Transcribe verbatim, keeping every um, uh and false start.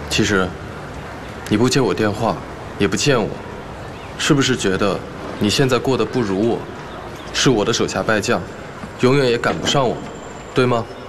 其实，你不接我电话，也不见我，是不是觉得你现在过得不如我，是我的手下败将，永远也赶不上我，对吗？